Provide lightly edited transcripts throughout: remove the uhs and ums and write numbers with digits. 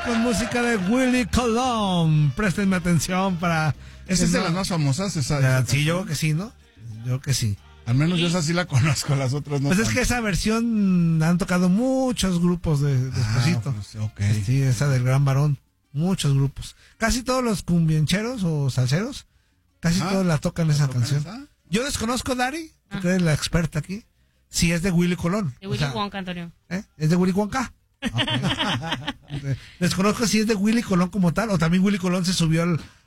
con música de Willy Colón. Préstenme atención para... Esa es de las más famosas, esa sí, yo creo que sí, ¿no? Yo creo que sí. Al menos yo esa sí la conozco, las otras no. Pues es que esa versión han tocado muchos grupos de Despacito. Pues, okay. Sí, esa del Gran Varón. Muchos grupos. Casi todos los cumbiancheros o salseros, casi todos la tocan esa canción. Esa? Yo desconozco, Dari, tú eres la experta aquí, si es de Willy Colón. De Willy Wonka, Antonio. ¿Es de Willy Wonka? Okay. Desconozco si es de Willy Colón como tal, o también Willy Colón se subió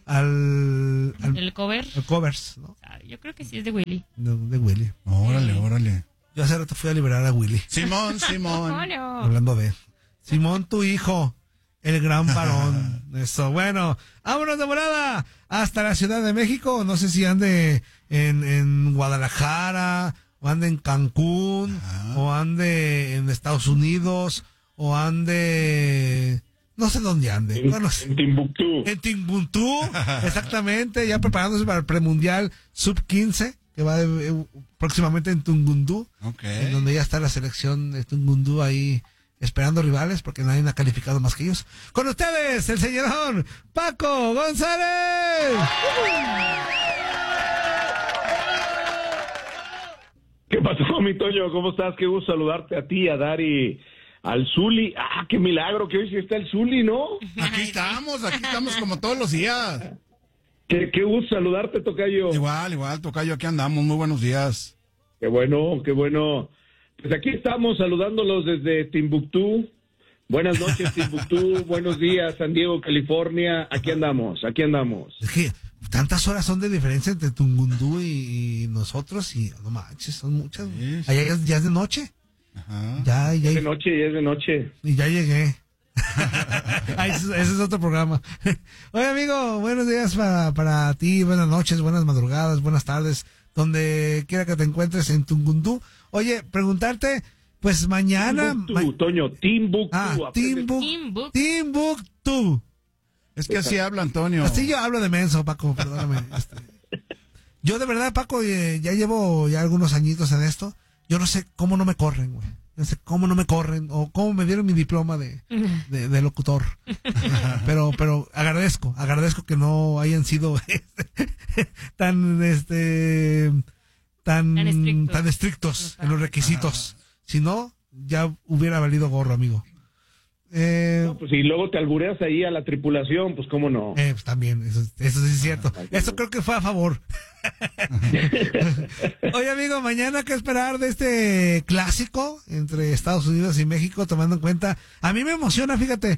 el cover. El covers, ¿no? Yo creo que sí es de Willy. De Willy. Órale. Yo hace rato fui a liberar a Willy. Simón. Oh, no. Hablando de Simón, tu hijo, el gran varón. Eso, bueno, vámonos de volada hasta la Ciudad de México. No sé si ande en Guadalajara, o ande en Cancún, o ande en Estados Unidos, o ande... No sé dónde ande. En Timbuktu. En Timbuktu, exactamente, ya preparándose para el premundial sub-15, que va próximamente en Tungundú, en donde ya está la selección de Tungundú ahí esperando rivales, porque nadie ha calificado más que ellos. Con ustedes, el señor Paco González. ¿Qué pasó, mi Toño? ¿Cómo estás? Qué gusto saludarte a ti, a Dari, al Zuli. ¡Qué milagro que hoy sí está el Zuli, ¿no? Aquí estamos como todos los días. Qué gusto saludarte, tocayo. Igual, tocayo, aquí andamos. Muy buenos días. Qué bueno. Pues aquí estamos saludándolos desde Timbuktu. Buenas noches, Timbuktu. Buenos días, San Diego, California. Aquí andamos. Es que tantas horas son de diferencia entre Tungundú y nosotros, y no manches, son muchas. Sí. Allá ya es de noche. Ajá. Ya es de noche. Y ya llegué. Ese es otro programa. Oye, amigo, buenos días para ti, buenas noches, buenas madrugadas, buenas tardes, donde quiera que te encuentres en Tungundú. Oye, preguntarte, pues mañana... Toño, Timbuktu. Timbuktu. Es que así habla Antonio. Así yo hablo de menso, Paco, perdóname. Yo de verdad, Paco, ya llevo ya algunos añitos en esto. Yo no sé cómo no me corren, güey. No sé cómo no me corren o cómo me dieron mi diploma de locutor. Pero agradezco que no hayan sido tan estrictos en los requisitos. Si no, ya hubiera valido gorro, amigo. Pues y luego te albureas ahí a la tripulación, pues cómo no. Pues también, eso sí es cierto. Eso creo que fue a favor. Oye, amigo, mañana qué esperar de este clásico entre Estados Unidos y México, tomando en cuenta, a mí me emociona, fíjate,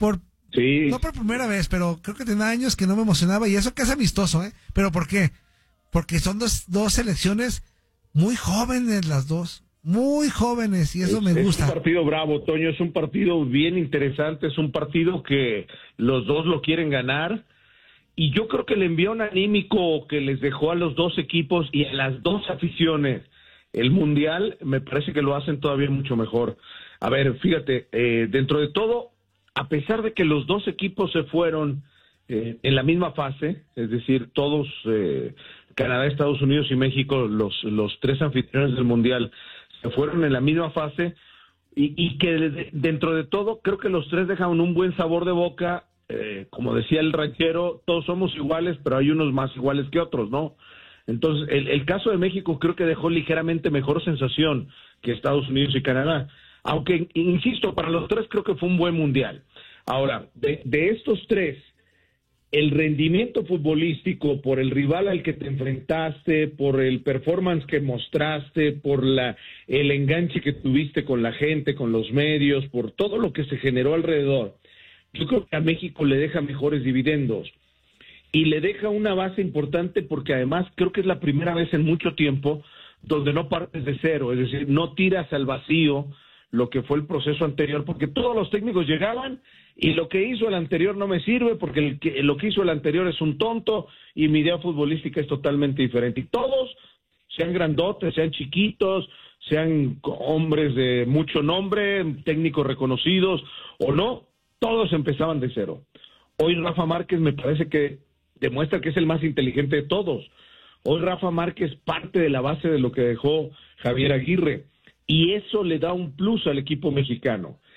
no por primera vez, pero creo que tenía años que no me emocionaba, y eso que es amistoso, pero ¿por qué? Porque son dos selecciones muy jóvenes las dos. Muy jóvenes, y eso me gusta. Es un partido bravo, Toño, es un partido bien interesante, es un partido que los dos lo quieren ganar, y yo creo que el envión anímico que les dejó a los dos equipos y a las dos aficiones el Mundial, me parece que lo hacen todavía mucho mejor. A ver, fíjate, dentro de todo, a pesar de que los dos equipos se fueron en la misma fase, es decir, todos, Canadá, Estados Unidos y México, los tres anfitriones del Mundial, se fueron en la misma fase, y que dentro de todo creo que los tres dejan un buen sabor de boca. Como decía el ranchero, todos somos iguales, pero hay unos más iguales que otros, ¿no? Entonces, el caso de México creo que dejó ligeramente mejor sensación que Estados Unidos y Canadá, aunque, insisto, para los tres creo que fue un buen Mundial. Ahora, de estos tres, el rendimiento futbolístico, por el rival al que te enfrentaste, por el performance que mostraste, por el enganche que tuviste con la gente, con los medios, por todo lo que se generó alrededor, yo creo que a México le deja mejores dividendos y le deja una base importante, porque además creo que es la primera vez en mucho tiempo donde no partes de cero, es decir, no tiras al vacío lo que fue el proceso anterior, porque todos los técnicos llegaban y lo que hizo el anterior no me sirve, porque lo que hizo el anterior es un tonto y mi idea futbolística es totalmente diferente. Y todos, sean grandotes, sean chiquitos, sean hombres de mucho nombre, técnicos reconocidos o no, todos empezaban de cero. Hoy Rafa Márquez me parece que demuestra que es el más inteligente de todos. Hoy Rafa Márquez parte de la base de lo que dejó Javier Aguirre, y eso le da un plus al equipo mexicano.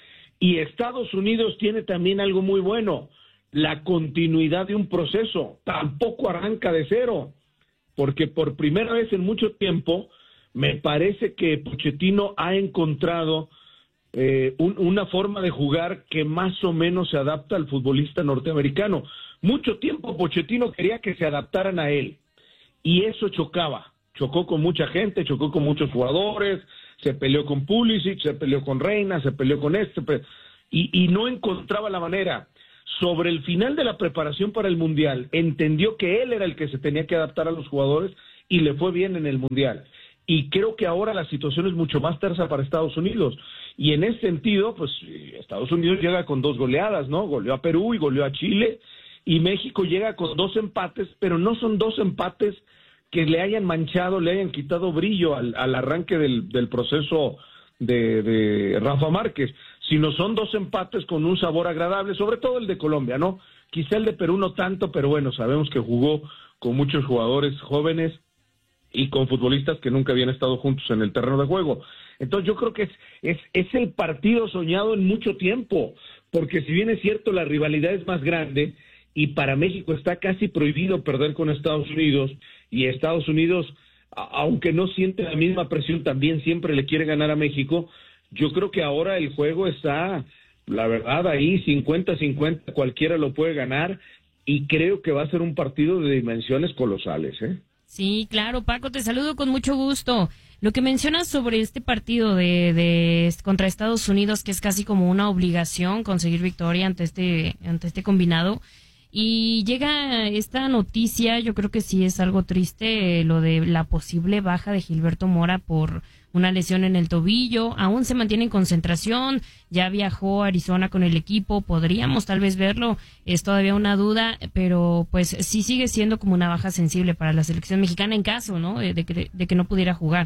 Y Estados Unidos tiene también algo muy bueno, la continuidad de un proceso. Tampoco arranca de cero, porque por primera vez en mucho tiempo me parece que Pochettino ha encontrado una forma de jugar que más o menos se adapta al futbolista norteamericano. Mucho tiempo Pochettino quería que se adaptaran a él, y eso chocó con mucha gente, chocó con muchos jugadores, se peleó con Pulisic, se peleó con Reina, se peleó con y no encontraba la manera. Sobre el final de la preparación para el Mundial, entendió que él era el que se tenía que adaptar a los jugadores y le fue bien en el Mundial. Y creo que ahora la situación es mucho más tersa para Estados Unidos. Y en ese sentido, pues Estados Unidos llega con 2 goleadas, ¿no? Goleó a Perú y goleó a Chile, y México llega con 2 empates, pero no son 2 empates que le hayan manchado, le hayan quitado brillo al arranque del proceso de Rafa Márquez, sino son 2 empates con un sabor agradable, sobre todo el de Colombia, ¿no? Quizá el de Perú no tanto, pero bueno, sabemos que jugó con muchos jugadores jóvenes y con futbolistas que nunca habían estado juntos en el terreno de juego. Entonces yo creo que es el partido soñado en mucho tiempo, porque si bien es cierto la rivalidad es más grande, y para México está casi prohibido perder con Estados Unidos, y Estados Unidos, aunque no siente la misma presión, también siempre le quiere ganar a México. Yo creo que ahora el juego está, la verdad, ahí 50-50, cualquiera lo puede ganar, y creo que va a ser un partido de dimensiones colosales, ¿eh? Sí, claro, Paco, te saludo con mucho gusto. Lo que mencionas sobre este partido de contra Estados Unidos, que es casi como una obligación conseguir victoria ante este combinado, y llega esta noticia, yo creo que sí es algo triste, lo de la posible baja de Gilberto Mora por una lesión en el tobillo. Aún se mantiene en concentración, ya viajó a Arizona con el equipo, podríamos tal vez verlo, es todavía una duda, pero pues sí sigue siendo como una baja sensible para la selección mexicana en caso, ¿no?, de que no pudiera jugar.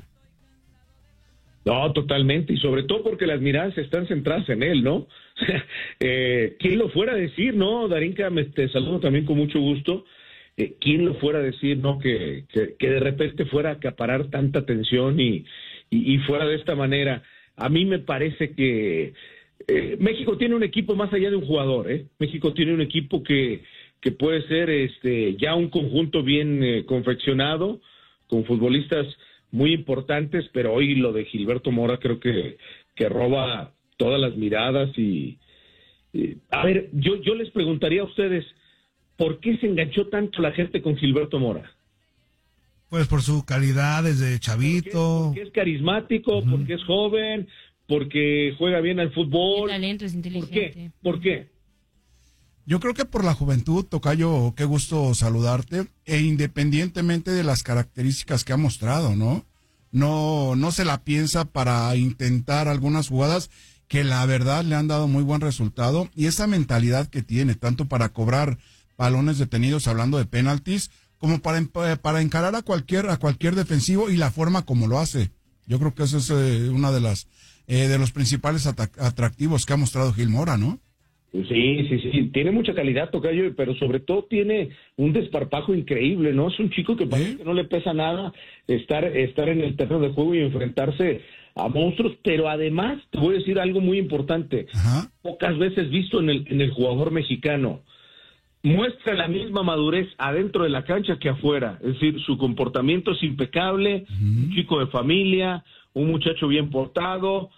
No, totalmente, y sobre todo porque las miradas están centradas en él, ¿no? ¿Quién lo fuera a decir, no? Darinka, te saludo también con mucho gusto. ¿Quién lo fuera a decir, no? Que de repente fuera a acaparar tanta atención y fuera de esta manera. A mí me parece que México tiene un equipo más allá de un jugador, ¿eh? México tiene un equipo que puede ser ya un conjunto bien confeccionado, con futbolistas muy importantes, pero hoy lo de Gilberto Mora creo que roba todas las miradas y a ver, yo les preguntaría a ustedes, ¿por qué se enganchó tanto la gente con Gilberto Mora? Pues por su calidad desde chavito. Porque es carismático, porque es joven, porque juega bien al fútbol. Es talento, es inteligente. ¿Por qué? Yo creo que por la juventud, Tocayo, qué gusto saludarte, e independientemente de las características que ha mostrado, ¿no? No se la piensa para intentar algunas jugadas que la verdad le han dado muy buen resultado, y esa mentalidad que tiene, tanto para cobrar balones detenidos, hablando de penaltis, como para encarar a cualquier defensivo, y la forma como lo hace. Yo creo que eso es una de los principales atractivos que ha mostrado Gil Mora, ¿no? Sí, tiene mucha calidad, Tocayo, pero sobre todo tiene un desparpajo increíble, ¿no? Es un chico que parece que no le pesa nada estar en el terreno de juego y enfrentarse a monstruos, pero además te voy a decir algo muy importante. Ajá. Pocas veces visto en el jugador mexicano. Muestra la misma madurez adentro de la cancha que afuera, es decir, su comportamiento es impecable, un chico de familia, un muchacho bien portado,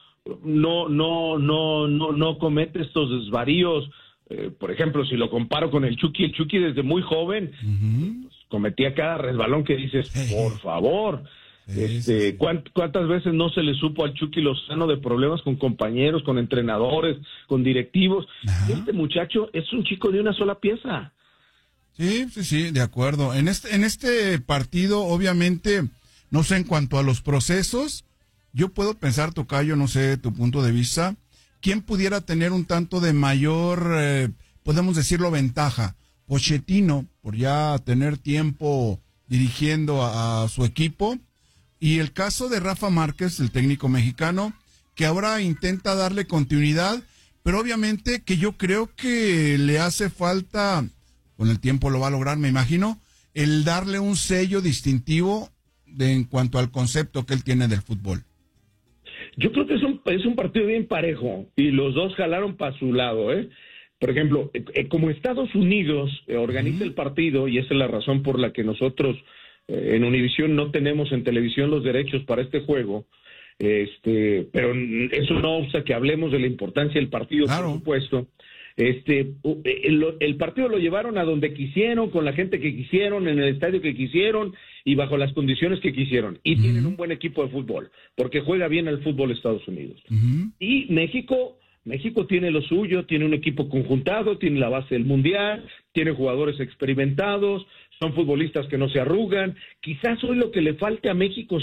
no comete estos desvaríos. Por ejemplo, si lo comparo con el Chucky desde muy joven pues, cometía cada resbalón que dices, por favor. ¿Cuántas veces no se le supo al Chucky Lozano de problemas con compañeros, con entrenadores, con directivos? Este muchacho es un chico de una sola pieza. Sí, de acuerdo. En este partido, obviamente, no sé, en cuanto a los procesos, yo puedo pensar, Tocayo, no sé tu punto de vista, ¿quién pudiera tener un tanto de mayor, podemos decirlo, ventaja? Pochettino, por ya tener tiempo dirigiendo a su equipo, y el caso de Rafa Márquez, el técnico mexicano, que ahora intenta darle continuidad, pero obviamente que yo creo que le hace falta, con el tiempo lo va a lograr, me imagino, el darle un sello distintivo en cuanto al concepto que él tiene del fútbol. Yo creo que un partido bien parejo y los dos jalaron para su lado, ¿eh? Por ejemplo, como Estados Unidos organiza el partido, y esa es la razón por la que nosotros en Univisión no tenemos en televisión los derechos para este juego, pero eso no obsta que hablemos de la importancia del partido, claro, por supuesto. El partido lo llevaron a donde quisieron, con la gente que quisieron, en el estadio que quisieron y bajo las condiciones que quisieron. Y tienen un buen equipo de fútbol, porque juega bien el fútbol Estados Unidos. Y México tiene lo suyo, tiene un equipo conjuntado, tiene la base del Mundial, tiene jugadores experimentados, son futbolistas que no se arrugan. Quizás hoy lo que le falte a México